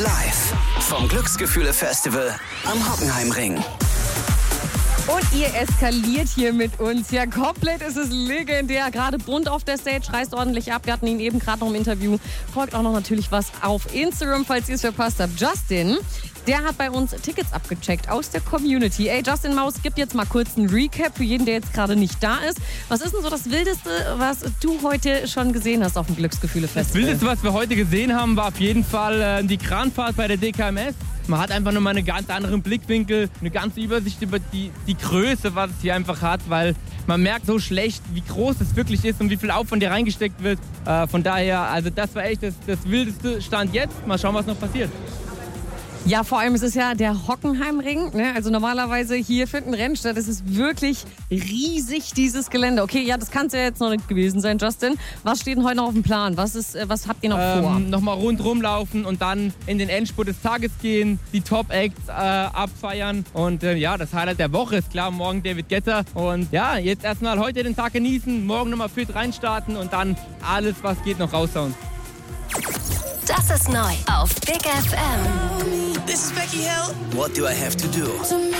Live vom Glücksgefühle-Festival am Hockenheimring. Und ihr eskaliert hier mit uns. Ja, komplett ist es legendär. Gerade bunt auf der Stage, reißt ordentlich ab. Wir hatten ihn eben gerade noch im Interview. Folgt auch noch natürlich was auf Instagram, falls ihr es verpasst habt. Justin, der hat bei uns Tickets abgecheckt aus der Community. Ey, Justin Maus, gib jetzt mal kurz einen Recap für jeden, der jetzt gerade nicht da ist. Was ist denn so das Wildeste, was du heute schon gesehen hast auf dem Glücksgefühle-Festival? Das Wildeste, was wir heute gesehen haben, war auf jeden Fall die Kranfahrt bei der DKMS. Man hat einfach nochmal einen ganz anderen Blickwinkel, eine ganze Übersicht über die Größe, was es hier einfach hat, weil man merkt so schlecht, wie groß es wirklich ist und wie viel Aufwand hier reingesteckt wird. Von daher, also das war echt das wildeste Stand jetzt. Mal schauen, was noch passiert. Ja, vor allem, es ist ja der Hockenheimring. Ne? Also normalerweise hier finden Rennen statt. Es ist wirklich riesig, dieses Gelände. Okay, ja, das kann es ja jetzt noch nicht gewesen sein, Justin. Was steht denn heute noch auf dem Plan? Was habt ihr noch vor? Nochmal rundherum laufen und dann in den Endspurt des Tages gehen, die Top-Acts abfeiern. Und ja, das Highlight der Woche ist klar, morgen David Guetta. Und ja, jetzt erstmal heute den Tag genießen, morgen nochmal fit reinstarten und dann alles, was geht, noch raushauen. Das ist neu auf Big FM. This is Becky Hill. What do I have to do?